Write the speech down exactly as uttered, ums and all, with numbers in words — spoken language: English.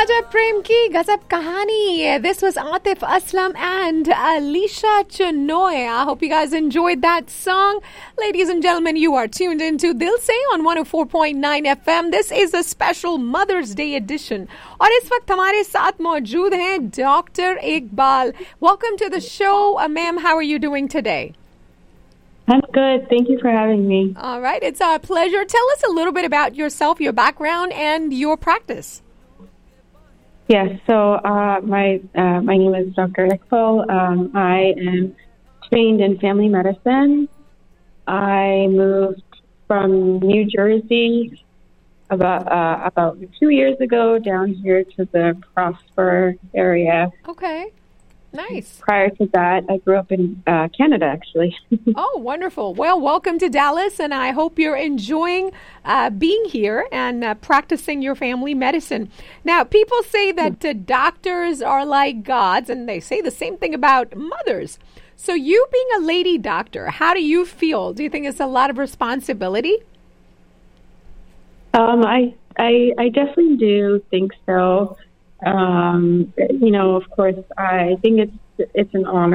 Ajab Prem ki Gazab Kahani. This was Atif Aslam and Alicia Chenoy. I hope you guys enjoyed that song. Ladies and gentlemen, you are tuned into Dil Se on one oh four point nine F M. This is a special Mother's Day edition. और इस वक्त हमारे साथ मौजूद हैं Doctor Iqbal. Welcome to the show. Uh, ma'am, how are you doing today? I'm good. Thank you for having me. All right. It's our pleasure. Tell us a little bit about yourself, your background, and your practice. Yes. So uh, my uh, my name is Doctor Iqbal. Um, I am trained in family medicine. I moved from New Jersey about uh, about two years ago down here to the Prosper area. Okay. Nice. Prior to that, I grew up in uh, Canada, actually. Oh, wonderful. Well, welcome to Dallas, and I hope you're enjoying uh, being here and uh, practicing your family medicine. Now, people say that uh, doctors are like gods, and they say the same thing about mothers. So you being a lady doctor, how do you feel? Do you think it's a lot of responsibility? Um, I, I, I definitely do think so. Um, you know, of course, I think it's it's an honor.